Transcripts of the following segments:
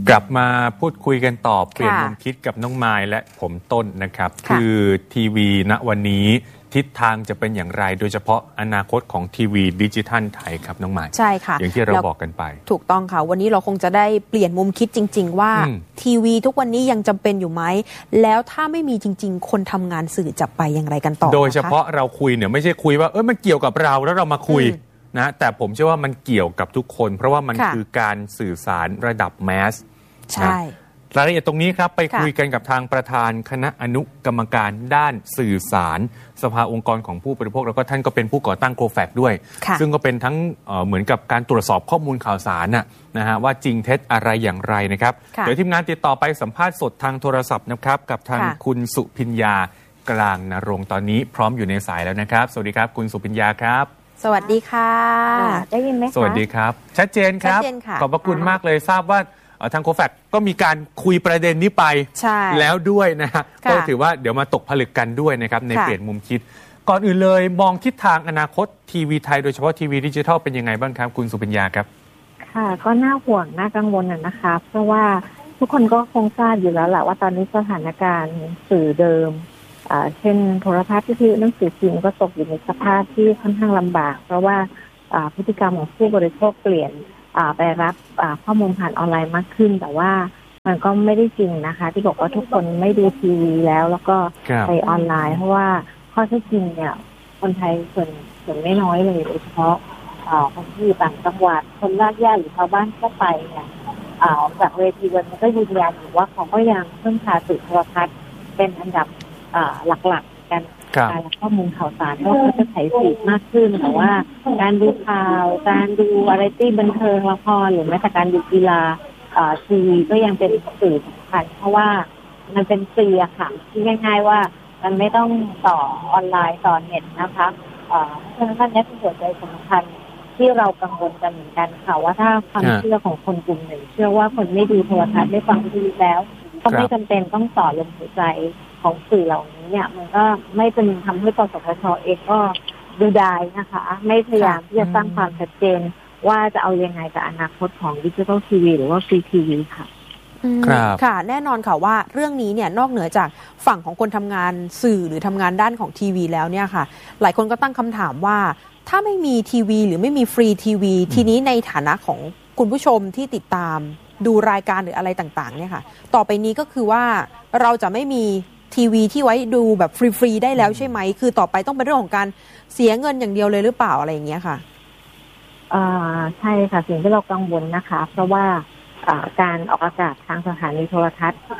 กลับมาพูดคุยกันต่อเปลี่ยนมุมคิดกับน้องไมล์และผมต้นนะครับคือทีวีณวันนี้ทิศทางจะเป็นอย่างไรโดยเฉพาะอนาคตของทีวีดิจิทัลไทยครับน้องไมล์ใช่ค่ะอย่างที่เราบอกกันไปถูกต้องค่ะวันนี้เราคงจะได้เปลี่ยนมุมคิดจริงๆว่าทีวีทุกวันนี้ยังจำเป็นอยู่ไหมแล้วถ้าไม่มีจริงๆคนทำงานสื่อจะไปอย่างไรกันต่อโดยเฉพาะเราคุยเนี่ยไม่ใช่คุยว่ามันเกี่ยวกับเราแล้วเรามาคุยนะแต่ผมเชื่อว่ามันเกี่ยวกับทุกคนเพราะว่ามันคือการสื่อสารระดับแมสใช่รายละเอียดตรงนี้ครับไปคุยกันกับทางประธานคณะอนุกรรมการด้านสื่อสารสภาองค์กรของผู้บริโภคแล้วก็ท่านก็เป็นผู้ก่อตั้งโคแฟกด้วยซึ่งก็เป็นทั้งเหมือนกับการตรวจสอบข้อมูลข่าวสารนะฮะว่าจริงเท็จอะไรอย่างไรนะครับเดี๋ยวทีมงานติดต่อไปสัมภาษณ์สดทางโทรศัพท์นะครับกับทางคุณสุพิญญากลางนรงค์ตอนนี้พร้อมอยู่ในสายแล้วนะครับสวัสดีครับคุณสุพิญญาครับสวัสดีค่ะได้ยินไหมคะสวัสดีครับชัดเจนครับขอบพระคุณมากเลยทราบว่าทางโคแฟกก็มีการคุยประเด็นนี้ไปแล้วด้วยนะฮะก็ถือว่าเดี๋ยวมาตกผลึกกันด้วยนะครับในเปลี่ยนมุมคิดก่อนอื่นเลยมองทิศทางอนาคตทีวีไทยโดยเฉพาะทีวีดิจิทัลเป็นยังไงบ้างครับคุณสุพิญญาครับค่ะก็น่าห่วงน่ากังวลนะคะเพราะว่าทุกคนก็คงทราบอยู่แล้วแหละว่าตอนนี้สถานการณ์สื่อเดิมเช่นโทรทัศน์วิทยุหนังสือพิมพ์ก็ตกอยู่ในสภาพที่ค่อนข้างลำบากเพราะว่าพฤติกรรมของผู้บริโภคเปลี่ยนไปรับข้อมูลผ่านออนไลน์มากขึ้นแต่ว่ามันก็ไม่ได้จริงนะคะที่บอกว่าทุกคนไม่ดูทีวีแล้วก็ไปออนไลน์เพราะว่าข้อเท็จจริงเนี่ยคนไทยส่วนไม่น้อยเลยโดยเฉพาะคนที่อยู่ต่างจังหวัดคนรากหญ้าหรือชาวบ้านทั่วไปเนี่ยจากเวทีวันนี้ก็ยืนยันว่าเขาก็ยังพึ่งพาสื่อโทรทัศน์เป็นอันดับหลักๆกันการข้อมูลข่าวสารก็จะใช้สื่อมากขึ้นแต่ว่าการดูข่าวการดูวาไรตี้บันเทิงละครหรือแม้แต่การดูกีฬาทีวีก็ยังเป็นสื่อสำคัญเพราะว่ามันเป็นฟรีอะค่ะที่ง่ายๆว่ามันไม่ต้องต่อออนไลน์ต่อเน็ตนะคะเพราะฉะนั้นนี่เป็นหัวใจสำคัญที่เรากังวลกันเหมือนกันค่ะว่าถ้าความเชื่อของคนกลุ่มหนึ่งเชื่อว่าคนไม่ดูโทรทัศน์ไม่ฟังทีวีแล้วก็ไม่จำเป็นต้องต่อลมหายใจของสื่อเหล่านี้เนี่ยมันก็ไม่เป็นทำให้กสทช.เองก็ดูดายนะคะไม่พยายามที่จะสร้างความชัดเจนว่าจะเอายังไงกับอนาคตของดิจิทัลทีวีหรือว่าฟรีทีวีค่ะค่ะแน่นอนค่ะว่าเรื่องนี้เนี่ยนอกเหนือจากฝั่งของคนทำงานสื่อหรือทำงานด้านของทีวีแล้วเนี่ยค่ะหลายคนก็ตั้งคำถามว่าถ้าไม่มีทีวีหรือไม่มีฟรีทีวีทีนี้ในฐานะของคุณผู้ชมที่ติดตามดูรายการหรืออะไรต่างๆเนี่ยค่ะต่อไปนี้ก็คือว่าเราจะไม่มีทีวีที่ไว้ดูแบบฟรีๆได้แล้วใช่ไหมคือต่อไปต้องเป็นเรื่องของการเสียเงินอย่างเดียวเลยหรือเปล่าอะไรอย่างเงี้ยค่ะใช่ค่ะสิ่งที่เรากังวลนะคะเพราะว่าการออกอากาศทางสถานีโทรทัศน์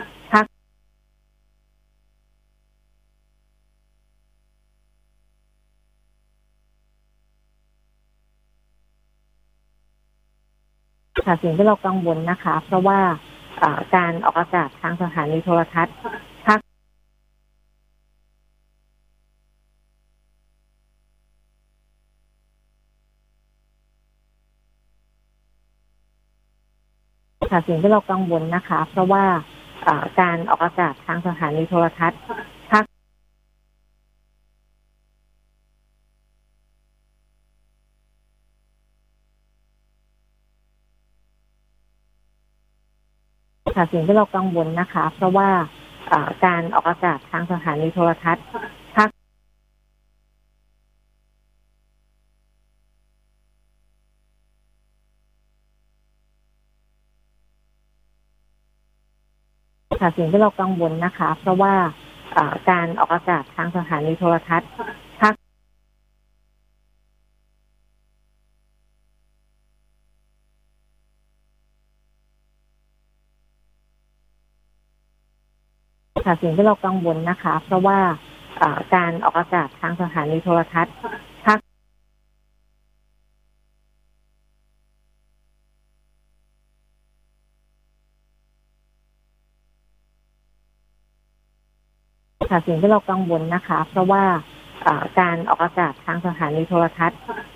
ค่ะสิ่งที่เรากังวลนะคะเพราะว่าการออกอากาศทางสถานีโทรทัศน์ค่ะสิ่งที่เรากังวลนะคะเพราะว่าการออกอากาศทางสถานีโทรทัศน์ค่ะสิ่งที่เรากังวลนะคะเพราะว่าการออกอากาศทางสถานีโทรทัศน์ค่ะสิ่งที่เรากังวลนะคะเพราะว่าการออกอากาศทางสถานีโทรทัศน์ค่ะสิ่งที่เรากังวลนะคะเพราะว่าการออกอากาศทางสถานีโทรทัศน์ค่ะสิ่งที่เรากังวลนะคะเพราะว่าการออกอากาศทางสถานีโทรทัศน์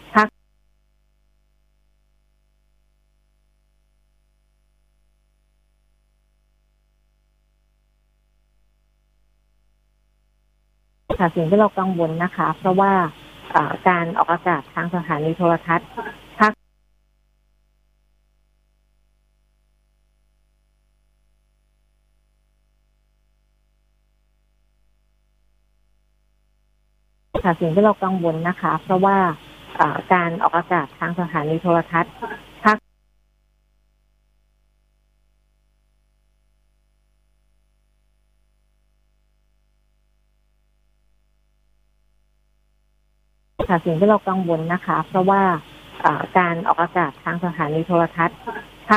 ค่ะสิ่งที่เรากังวลนะคะเพราะว่าการออกอากาศทางสถานีโทรทัศน์ค่ะสิ่งที่เรากังวลนะคะเพราะว่าการออกอากาศทางสถานีโทรทัศน์ค่ะสิ่งที่เรากังวลนะคะเพราะว่าการออกอากาศทางสถานีโทรทัศน์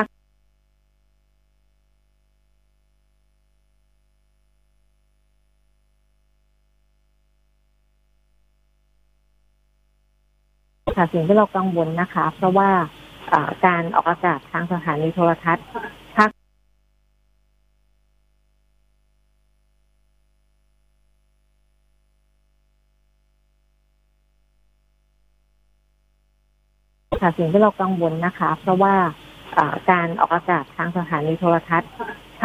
ค่ะสิ่งที่เรากังวลนะคะเพราะว่าการออกอากาศทางสถานีโทรทัศน์ค่ะสิ่งที่เรากังวลนะคะเพราะว่าการออกอากาศทางสถานีโทรทัศน์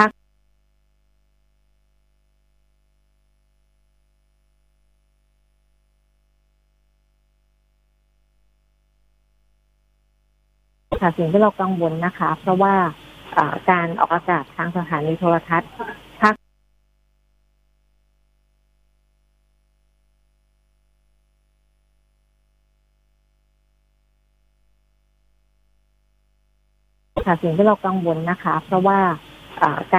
ค่ะสิ่งที่เรากังวลนะคะเพราะว่าการออกอากาศทางสถานีโทรทัศน์ค่ะสิ่งที่เรากังวลนะคะเพราะว่า